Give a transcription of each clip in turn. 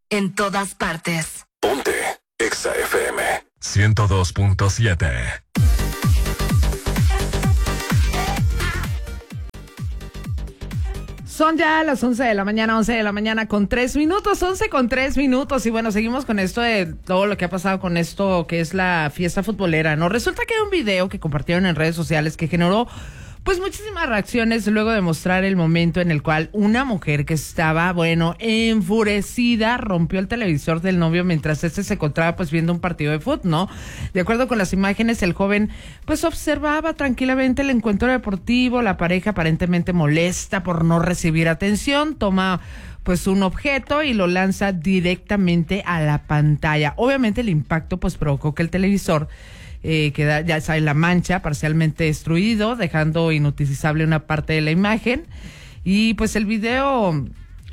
En todas partes. Ponte Exa FM 102.7. Son ya las 11 de la mañana, 11 de la mañana con 3 minutos, 11 con 3 minutos. Y bueno, seguimos con esto de todo lo que ha pasado con esto que es la fiesta futbolera, ¿no? Resulta que hay un video que compartieron en redes sociales que generó pues muchísimas reacciones luego de mostrar el momento en el cual una mujer que estaba, bueno, enfurecida, rompió el televisor del novio mientras este se encontraba pues viendo un partido de fútbol, ¿no? De acuerdo con las imágenes, el joven pues observaba tranquilamente el encuentro deportivo, la pareja aparentemente molesta por no recibir atención, toma pues un objeto y lo lanza directamente a la pantalla. Obviamente el impacto pues provocó que el televisor queda, ya saben, la mancha parcialmente destruido, dejando inutilizable una parte de la imagen. Y pues el video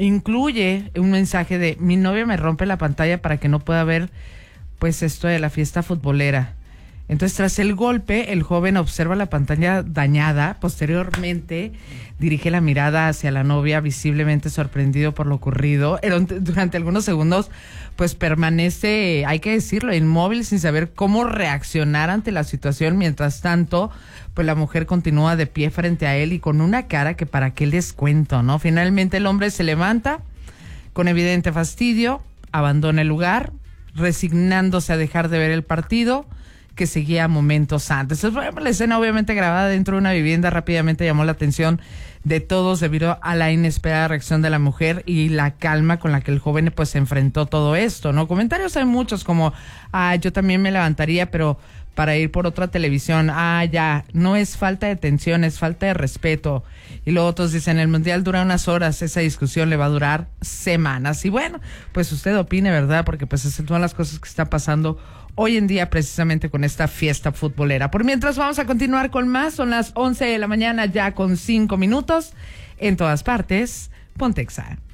incluye un mensaje de: mi novia me rompe la pantalla para que no pueda ver pues esto de la fiesta futbolera. Entonces, tras el golpe, el joven observa la pantalla dañada. Posteriormente, dirige la mirada hacia la novia, visiblemente sorprendido por lo ocurrido. Durante algunos segundos, pues permanece, hay que decirlo, inmóvil, sin saber cómo reaccionar ante la situación. Mientras tanto, pues la mujer continúa de pie frente a él y con una cara que para qué les cuento, ¿no? Finalmente, el hombre se levanta con evidente fastidio, abandona el lugar, resignándose a dejar de ver el partido que seguía momentos antes. La escena, obviamente grabada dentro de una vivienda, rápidamente llamó la atención de todos debido a la inesperada reacción de la mujer y la calma con la que el joven pues enfrentó todo esto, ¿no? Comentarios hay muchos como: yo también me levantaría, pero para ir por otra televisión. Ya, no es falta de atención, es falta de respeto. Y luego otros dicen: el mundial dura unas horas, esa discusión le va a durar semanas. Y bueno, pues usted opine, ¿verdad? Porque pues es todas las cosas que están pasando hoy en día precisamente con esta fiesta futbolera. Por mientras vamos a continuar con más. Son las 11 de la mañana ya con 5 minutos. En todas partes, Ponte Exa.